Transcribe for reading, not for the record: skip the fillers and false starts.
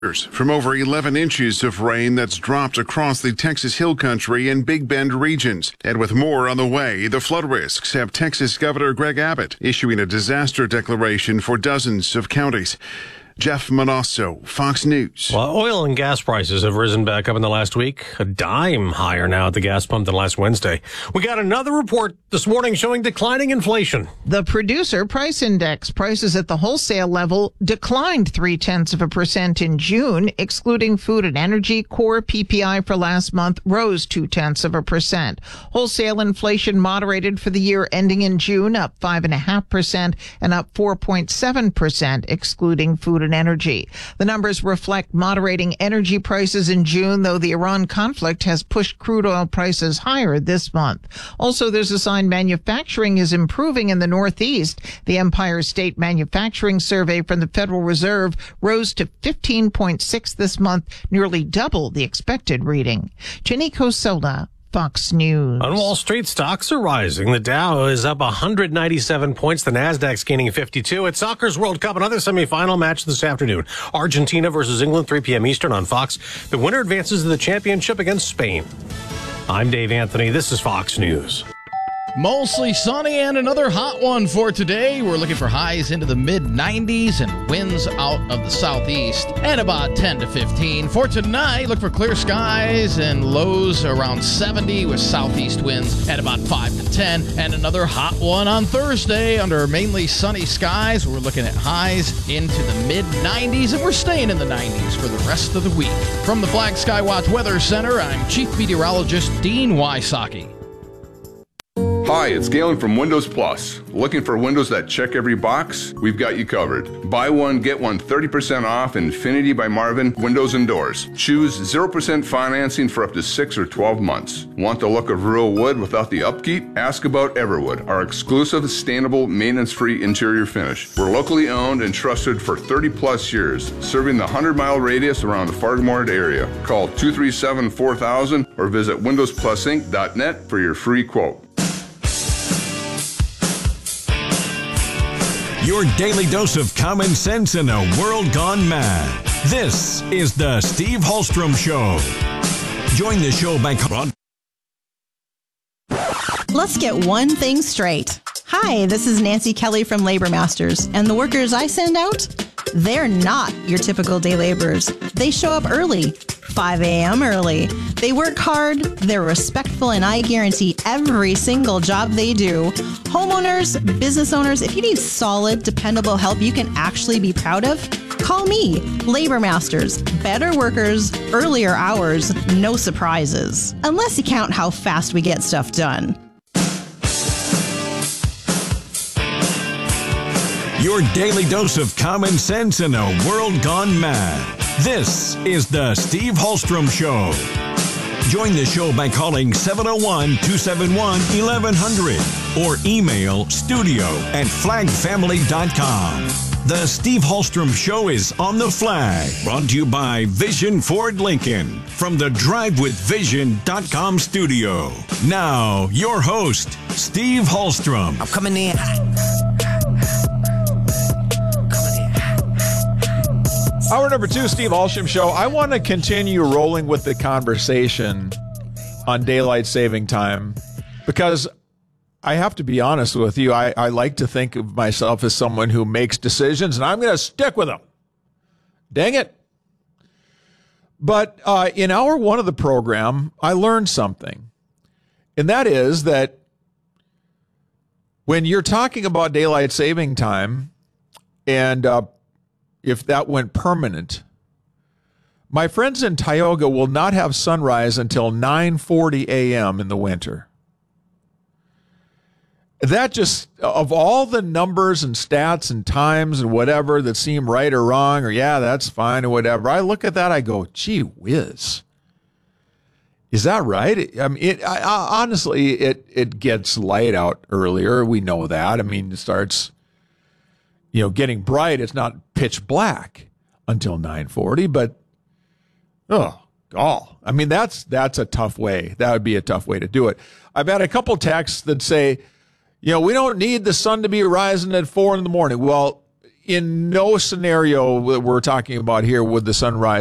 From over 11 inches of rain that's dropped across the Texas Hill Country and Big Bend regions. And with more on the way, the flood risks have Texas Governor Greg Abbott issuing a disaster declaration for dozens of counties. Jeff Manasso, Fox News. Well, oil and gas prices have risen back up in the last week. A dime higher now at the gas pump than last Wednesday. We got another report this morning showing declining inflation. The Producer Price Index prices at the wholesale level declined 0.3% in June, excluding food and energy. Core PPI for last month rose 0.2%. Wholesale inflation moderated for the year ending in June, up 5.5% and up 4.7%, excluding food and energy. The numbers reflect moderating energy prices in June, though the Iran conflict has pushed crude oil prices higher this month. Also, there's a sign manufacturing is improving in the Northeast. The Empire State Manufacturing Survey from the Federal Reserve rose to 15.6 this month, nearly double the expected reading. Jenny Cosola, Fox News. On Wall Street, stocks are rising. The Dow is up 197 points. The Nasdaq's gaining 52. At Soccer's World Cup, another semifinal match this afternoon. Argentina versus England, 3 p.m. Eastern on Fox. The winner advances to the championship against Spain. I'm Dave Anthony. This is Fox News. Mostly sunny and another hot one for today. We're looking for highs into the mid-90s and winds out of the southeast at about 10 to 15. For tonight, look for clear skies and lows around 70 with southeast winds at about 5 to 10. And another hot one on Thursday under mainly sunny skies. We're looking at highs into the mid-90s, and we're staying in the 90s for the rest of the week. From the Black Sky Watch Weather Center, I'm Chief Meteorologist Dean Wysocki. Hi, it's Galen from Windows Plus. Looking for windows that check every box? We've got you covered. Buy one, get one 30% off Infinity by Marvin Windows and Doors. Choose 0% financing for up to 6 or 12 months. Want the look of real wood without the upkeep? Ask about Everwood, our exclusive, sustainable, maintenance-free interior finish. We're locally owned and trusted for 30 plus years, serving the 100-mile radius around the Fargo area. Call 237-4000 or visit windowsplusinc.net for your free quote. Your daily dose of common sense in a world gone mad. This is the Steve Hallstrom Show. Join the show by... Let's get one thing straight. Hi, this is Nancy Kelly from Labor Masters, and the workers I send out, they're not your typical day laborers. They show up early, 5 a.m. early. They work hard, they're respectful, and I guarantee every single job they do. Homeowners, business owners, if you need solid, dependable help you can actually be proud of, call me, Labor Masters. Better workers, earlier hours, no surprises. Unless you count how fast we get stuff done. Your daily dose of common sense in a world gone mad. This is the Steve Hallstrom Show. Join the show by calling 701-271-1100 or email studio@flagfamily.com. The Steve Hallstrom Show is on the flag, brought to you by Vision Ford Lincoln from the DriveWithVision.com studio. Now, your host, Steve Hallstrom. I'm coming in. Hour number 2, Steve Hallstrom Show. I want to continue rolling with the conversation on daylight saving time because I have to be honest with you. I like to think of myself as someone who makes decisions, and I'm going to stick with them. Dang it. But in hour 1 of the program, I learned something, and that is that when you're talking about daylight saving time and if that went permanent, my friends in Tioga will not have sunrise until 9:40 a.m. in the winter. That just, of all the numbers and stats and times and whatever that seem right or wrong, or yeah, that's fine or whatever, I look at that, I go, gee whiz. Is that right? I mean, honestly, it gets light out earlier. We know that. I mean, it starts, getting bright. It's not pitch black until 9:40, but oh, gall. I mean, that's a tough way. That would be a tough way to do it. I've had a couple texts that say, we don't need the sun to be rising at 4 in the morning. Well, in no scenario that we're talking about here would the sun rise